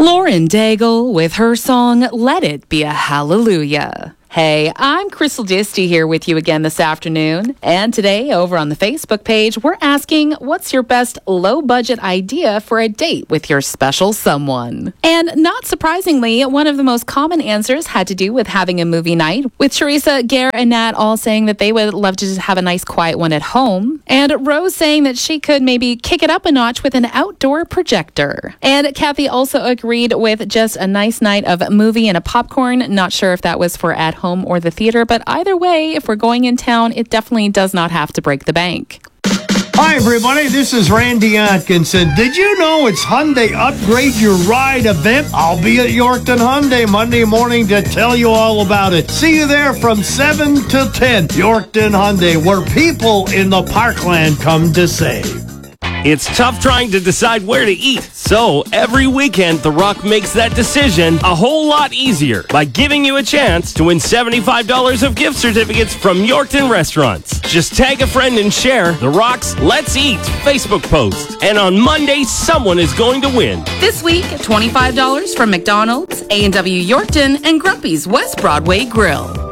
Lauren Daigle with her song, Let It Be a Hallelujah. Hey, I'm Crystal Disty here with you again this afternoon. And today, over on the Facebook page, we're asking, what's your best low-budget idea for a date with your special someone? And not surprisingly, one of the most common answers had to do with having a movie night, with Teresa, Gare, and Nat all saying that they would love to just have a nice quiet one at home. And Rose saying that she could maybe kick it up a notch with an outdoor projector. And Kathy also agreed with just a nice night of movie and a popcorn. Not sure if that was for at home or the theater, but either way, if we're going in town, it definitely does not have to break the bank. Hi, everybody. This is Randy Atkinson. Did you know it's Hyundai Upgrade Your Ride event? I'll be at Yorkton Hyundai Monday morning to tell you all about it. See you there from 7 to 10. Yorkton Hyundai, where people in the Parkland come to save. It's tough trying to decide where to eat, so every weekend The Rock makes that decision a whole lot easier by giving you a chance to win $75 of gift certificates from Yorkton Restaurants. Just tag a friend and share The Rock's Let's Eat Facebook post, and on Monday, someone is going to win. This week, $25 from McDonald's, A&W Yorkton, and Grumpy's West Broadway Grill.